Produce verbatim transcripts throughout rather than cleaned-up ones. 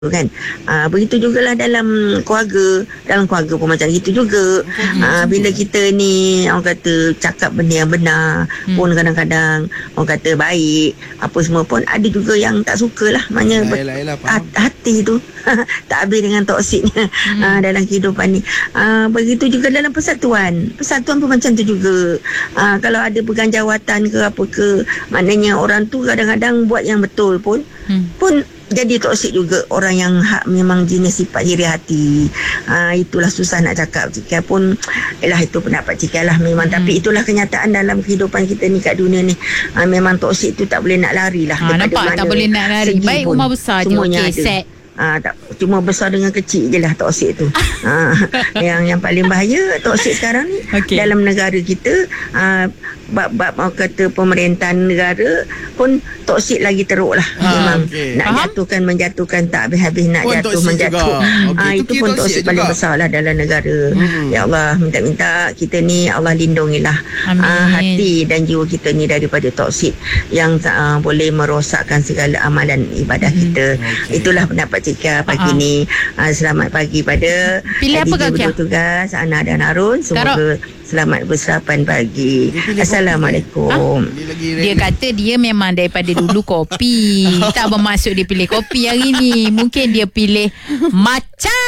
kan. Uh, begitu jugalah dalam keluarga, dalam keluarga pun macam itu juga. Uh, bila kita ni orang kata cakap benda yang benar hmm. pun kadang-kadang orang kata baik apa semua pun ada juga yang tak sukalah. Maknanya yalah, yalah, yalah, hati tu tak habis dengan toksiknya hmm. uh, dalam kehidupan ni. Uh, begitu juga dalam persatuan. Persatuan pun macam tu juga. Uh, kalau ada pegang jawatan ke apa ke, maknanya orang tu kadang-kadang buat yang betul pun hmm. pun jadi toksik juga orang yang hak memang jenis sifat iri hati. Ha, itulah susah nak cakap. Cika pun ialah itu pendapat Cika lah memang. Hmm. Tapi itulah kenyataan dalam kehidupan kita ni kat dunia ni. Ha, memang toksik tu tak boleh nak lari lah. Ha, nampak tak boleh nak lari. Baik pun, rumah besar je. Semuanya okay, ada. Set. Ha, tak, cuma besar dengan kecil je lah toksik tu. ha, yang yang paling bahaya toksik sekarang ni okay. dalam negara kita, ha, bab-bab mau kata pemerintahan negara pun toksik lagi teruk lah. Ha, memang okay. nak Faham? jatuhkan menjatuhkan tak habis-habis nak pun jatuh menjatuh. Okay, ha, itu pun toksik paling besar lah dalam negara. Hmm. Ya Allah, minta-minta kita ni Allah lindungilah ha, hati dan jiwa kita ni daripada toksik yang uh, boleh merosakkan segala amalan ibadah hmm. kita. Okay. Itulah pendapat Cika pagi uh-huh. ni. Uh, selamat pagi pada pilih apa kau bertugas Ana dan Harun. Semoga Karo. selamat bersarapan pagi. Assalamualaikum. Ha? Dia kata dia memang daripada dulu kopi. Tak bermaksud dia pilih kopi hari ni. Mungkin dia pilih matcha.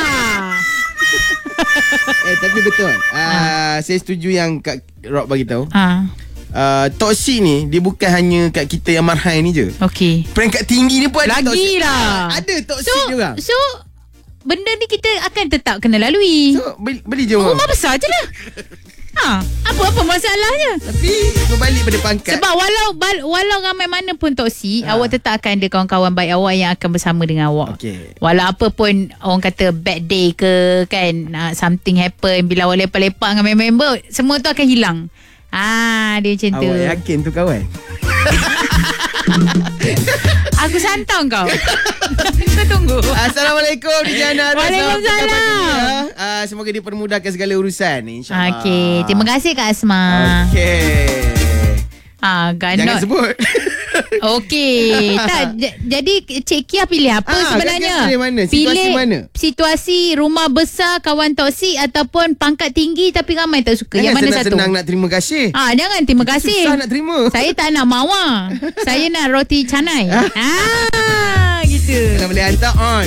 eh tapi betul. Uh, ha. Saya setuju yang Kak Rock bagi tahu. Ha. Uh, toksik ni dia bukan hanya kat kita yang marhai ni je. Okey. Peringkat tinggi ni pun ada lagi toksik. lah. Ada toksik so, juga. So benda ni kita akan tetap kena lalui. So beli, beli je rumah besar je lah. Ha, apa-apa masalahnya. Tapi berbalik pada pangkat. Sebab walau walau ramai mana pun toksik, ha. awak tetap akan ada kawan-kawan baik awak yang akan bersama dengan awak. Okay. Walau apa pun orang kata bad day ke kan, uh, something happen, bila awak lepak-lepak dengan member, semua tu akan hilang. Ah, dia macam tu. Awak yakin tu kawan? Aku santang kau. Kita tunggu. Assalamualaikum Dijana. Waalaikumsalam. Uh, semoga dipermudahkan segala urusan ni, insya-Allah. Okey, terima kasih Kak Asma. Okey. Ah, Jangan sebut. Okey. Tak, j- jadi Cik Kia pilih apa ah, sebenarnya? Pilih mana? Situasi pilih mana? Situasi rumah besar kawan toksik ataupun pangkat tinggi tapi ramai tak suka. Jangan yang mana senang, satu? Senang nak terima kasih. Ah, jangan terima kasih. Susah nak terima. Saya tak nak mawar. Saya nak roti canai. ah, gitu. Kalau boleh hantar on.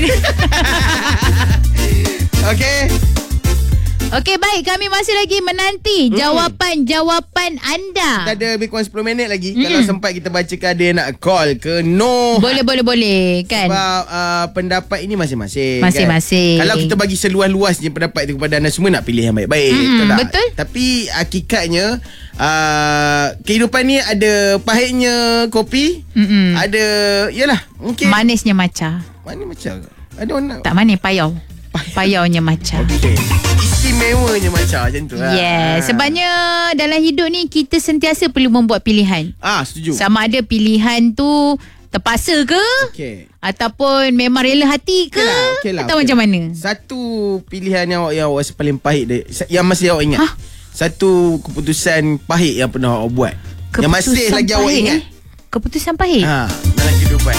Okey. Okey, baik. Kami masih lagi menanti mm-hmm. jawapan-jawapan anda. Kita ada lebih kurang sepuluh minit lagi. Mm-hmm. Kalau sempat kita bacakan ada yang nak call ke no. Boleh, boleh, boleh. Kan? Sebab uh, pendapat ini masing-masing. Masing-masing. Kan? Kalau kita bagi seluas-luasnya pendapat itu kepada anda semua, nak pilih yang baik-baik. Mm-hmm. Tak? Betul. Tapi hakikatnya uh, kehidupan ni ada pahitnya kopi. Mm-hmm. Ada, yalah, mungkin manisnya matcha. Manis matcha ke? Ada orang nak? Tak manis, payau. Payaunya matcha. Okey. Istimewanya matcha macam tu lah. Yeah, sebabnya dalam hidup ni kita sentiasa perlu membuat pilihan. Ah, setuju. Sama ada pilihan tu terpaksa ke? Okey. Ataupun memang rela hati ke? Okay lah, okay lah, atau okay. macam mana? Satu pilihan yang awak, yang awak rasa paling pahit dia, yang masih awak ingat. Hah? Satu keputusan pahit yang pernah awak buat. Keputusan yang masih lagi pahit, awak ingat. Eh? Keputusan pahit? Ha, dalam kehidupan.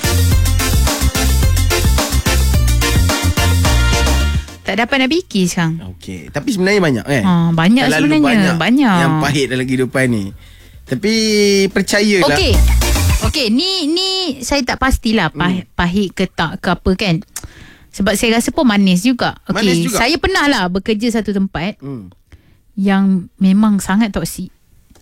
Tak dapat nak fikir sekarang. Okey, tapi sebenarnya banyak kan? Ha, banyak Terlalu sebenarnya, banyak, banyak yang pahit dalam kehidupan ni. Tapi percayalah. Okey. Okey, ni ni saya tak pastilah pahit, hmm. pahit ke tak ke apa kan. Sebab saya rasa pun manis juga. Okey, saya pernah lah bekerja satu tempat hmm. yang memang sangat toksik.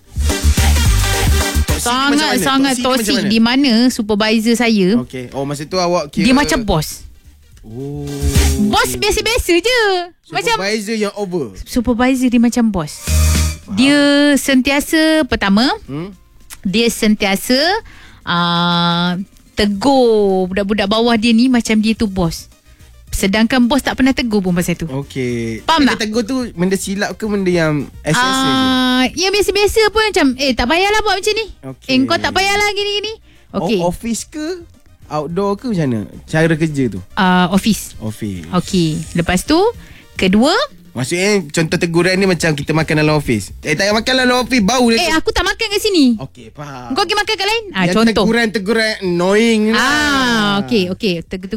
Sangat-sangat toksik, di mana supervisor saya. Okey. Oh, masa tu awak kira dia macam bos. Oh. Bos biasa-biasa je. Supervisor macam yang over. Supervisor dia macam bos. Faham. Dia sentiasa pertama, hmm? dia sentiasa uh, tegur budak-budak bawah dia ni macam dia tu bos. Sedangkan bos tak pernah tegur pun pasal tu. Okey. Faham tak? Tegur tu benda silap ke benda yang S S uh, je? Yang biasa-biasa pun macam eh tak payahlah buat macam ni. Okay. Eh kau tak payahlah gini-gini. Okey. O- office ke? Outdoor ke macam mana? Cara kerja tu? Uh, office. Office. Okey. Lepas tu Kedua, Maksudnya contoh teguran ni macam kita makan dalam office. Eh tak payah makan dalam office, bau dia. eh aku tak makan kat sini. Okey, faham. Kau pergi makan kat lain? Ah, Yang contoh. teguran-teguran annoying lah. Ah, okey, okey.